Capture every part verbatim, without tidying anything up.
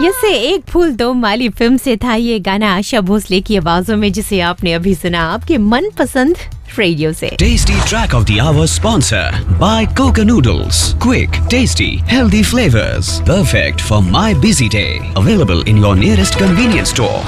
जैसे एक फूल दो माली फिल्म से था ये गाना आशा भोसले की आवाजों में, जिसे आपने अभी सुना आपके मनपसंद रेडियो से। Tasty Track of the Hour sponsor by Coca Noodles. Quick, tasty, healthy flavors. Perfect for my busy day. Available in your nearest convenience store.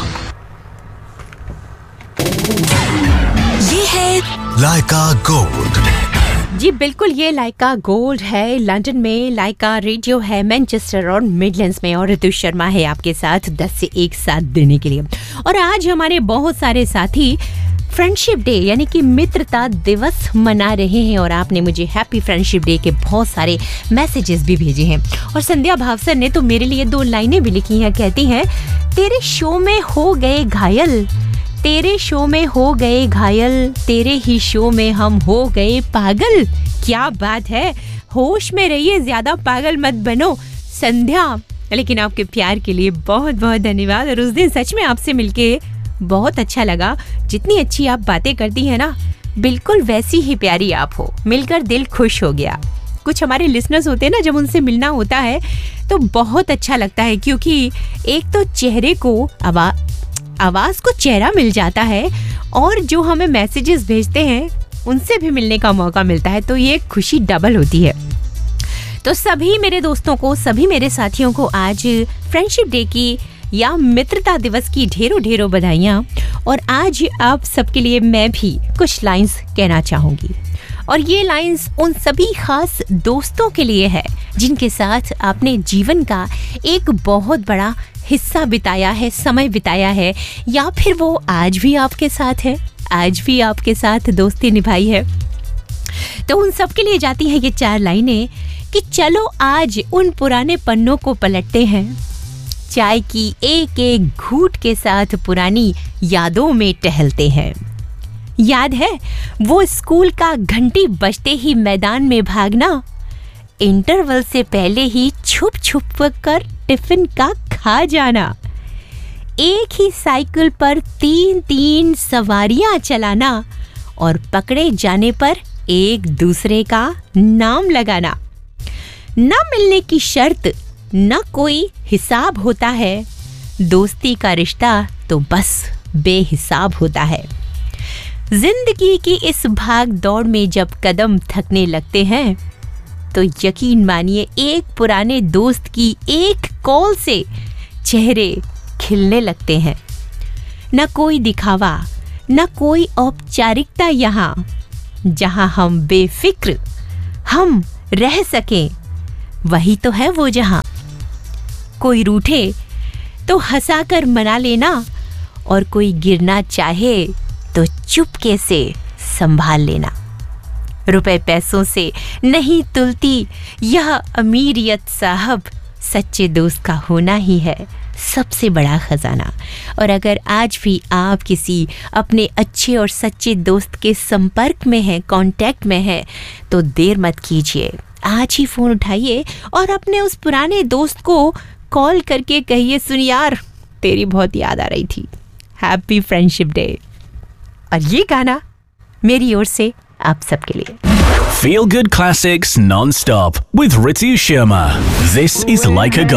ये है लाइका गोल्ड। जी बिल्कुल, ये लाइका गोल्ड है। लंदन में लाइका रेडियो है, मैनचेस्टर और मिडलैंड्स में, और ऋतु शर्मा है आपके साथ दस से एक साथ देने के लिए। और आज हमारे बहुत सारे साथी फ्रेंडशिप डे यानी कि मित्रता दिवस मना रहे हैं, और आपने मुझे हैप्पी फ्रेंडशिप डे के बहुत सारे मैसेजेस भी भेजे हैं। और संध्या भावसर ने तो मेरे लिए दो लाइनें भी लिखी हैं। कहती हैं, तेरे शो में हो गए घायल, तेरे शो में हो गए घायल, तेरे ही शो में हम हो गए पागल। क्या बात है, होश में रहिए, ज्यादा पागल मत बनो संध्या। लेकिन आपके प्यार के लिए बहुत बहुत धन्यवाद। और उस दिन सच में आपसे मिलके बहुत अच्छा लगा। जितनी अच्छी आप बातें करती हैं ना, बिल्कुल वैसी ही प्यारी आप हो। मिलकर दिल खुश हो गया। कुछ हमारे लिसनर्स होते हैं ना, जब उनसे मिलना होता है तो बहुत अच्छा लगता है, क्योंकि एक तो चेहरे को आवा आवाज को चेहरा मिल जाता है, और जो हमें मैसेजेस भेजते हैं उनसे भी मिलने का मौका मिलता है, तो ये खुशी डबल होती है। तो सभी मेरे दोस्तों को, सभी मेरे साथियों को आज फ्रेंडशिप डे की या मित्रता दिवस की ढेरों ढेरों बधाइयाँ। और आज आप सबके लिए मैं भी कुछ लाइंस कहना चाहूँगी, और ये लाइंस उन सभी खास दोस्तों के लिए है जिनके साथ आपने जीवन का एक बहुत बड़ा हिस्सा बिताया है, समय बिताया है, या फिर वो आज भी आपके साथ है, आज भी आपके साथ दोस्ती निभाई है। तो उन सब के लिए जाती है ये चार लाइनें कि चलो आज उन पुराने पन्नों को पलटते हैं, चाय की एक एक घूंट के साथ पुरानी यादों में टहलते हैं। याद है वो स्कूल का घंटी बजते ही मैदान में भागना, इंटरवल से पहले ही छुप छुप कर टिफिन का खा जाना, एक ही साइकिल पर तीन तीन सवारियां चलाना, और पकड़े जाने पर एक दूसरे का नाम लगाना। न मिलने की शर्त, न कोई हिसाब होता है, दोस्ती का रिश्ता तो बस बेहिसाब होता है। जिंदगी की इस भाग दौड़ में जब कदम थकने लगते हैं, तो यकीन मानिए एक पुराने दोस्त की एक कॉल से चेहरे खिलने लगते हैं। न कोई दिखावा, न कोई औपचारिकता, यहाँ जहाँ हम बेफिक्र हम रह सकें, वही तो है वो जहाँ। कोई रूठे तो हंसाकर मना लेना, और कोई गिरना चाहे तो चुपके से संभाल लेना। रुपए पैसों से नहीं तुलती यह अमीरियत साहब, सच्चे दोस्त का होना ही है सबसे बड़ा खजाना। और अगर आज भी आप किसी अपने अच्छे और सच्चे दोस्त के संपर्क में हैं, कांटेक्ट में हैं, तो देर मत कीजिए, आज ही फोन उठाइए और अपने उस पुराने दोस्त को कॉल करके कहिए, सुन यार तेरी बहुत याद आ रही थी, हैप्पी फ्रेंडशिप डे। और ये गाना मेरी ओर से आप सबके लिए। Feel good classics non-stop with Ritu Sharma. This is Like a